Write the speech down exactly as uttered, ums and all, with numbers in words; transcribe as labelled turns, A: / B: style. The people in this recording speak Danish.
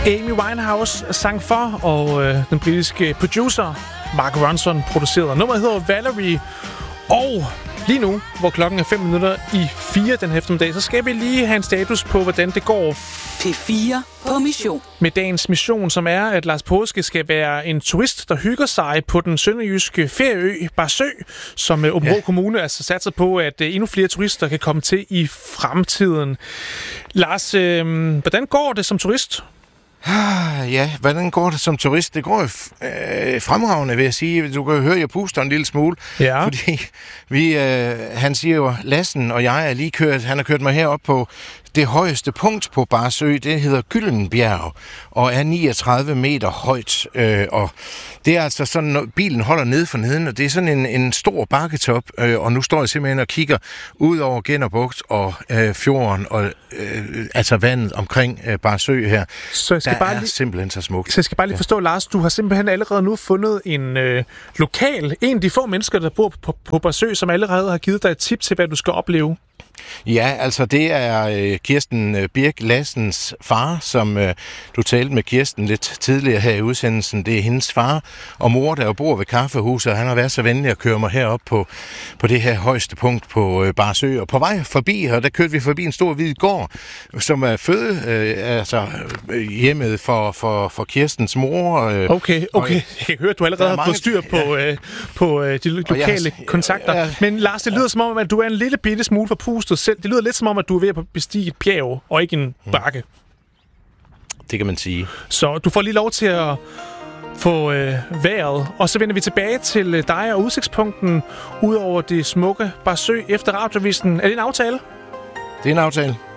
A: Amy Winehouse sang for, og øh, den britiske producer Mark Ronson producerede. Nummeret hedder Valerie, og lige nu, hvor klokken er fem minutter i fire den eftermiddag, så skal vi lige have en status på, hvordan det går
B: P fire på mission.
A: med dagens mission, som er, at Lars Påske skal være en turist, der hygger sig på den sønderjyske ferieø Barsø, som Aabenraa ja. Kommune altså satser på, at endnu flere turister kan komme til i fremtiden. Lars, øh, hvordan går det som turist?
C: Ja, hvordan går det som turist? Det går jo øh, fremragende, vil jeg sige. Du kan jo høre, jeg puster en lille smule.
A: Ja.
C: Fordi vi, øh, han siger jo, Lassen og jeg er lige kørt, han har kørt mig herop på det højeste punkt på Barsø. Det hedder Gyldenbjerg og er niogtredive meter højt. Øh, og det er altså sådan, når bilen holder nede for neden, og det er sådan en, en stor bakketop. Øh, og nu står jeg simpelthen og kigger ud over Gennerbugt og øh, fjorden og øh, altså vandet omkring øh, Barsø her.
A: Så jeg skal
C: der
A: bare
C: er
A: lige,
C: simpelthen så smukt.
A: så jeg skal bare lige forstå, Lars, du har simpelthen allerede nu fundet en øh, lokal, en af de få mennesker, der bor på, på Barsø, som allerede har givet dig et tip til, hvad du skal opleve.
C: Ja, altså det er øh, Kirsten øh, Birk Lassens far, som øh, du talte med Kirsten lidt tidligere her i udsendelsen. Det er hendes far og mor, der jo bor ved kaffehuset, og han har været så venlig at køre mig herop på, på det her højeste punkt på øh, Barsø. Og på vej forbi her, der kørte vi forbi en stor hvid gård, som er føde, øh, altså øh, hjemmet for, for, for Kirstens mor. Øh,
A: Okay, okay. Jeg kan høre, at du allerede har
C: mange,
A: fået styr på, ja. øh, på øh, de lokale
C: jeg,
A: kontakter.
C: jeg, jeg,
A: Men Lars, det lyder som om, at du er en lille bitte smule forpustet selv. Det lyder lidt som om, at du er ved at bestige et bjerg, og ikke en bakke.
C: det kan man sige.
A: Så du får lige lov til at få øh, vejret, og så vender vi tilbage til øh, dig og udsigtspunkten ud over det smukke Barsø efter radiovisen. Er det en aftale?
C: Det er en aftale.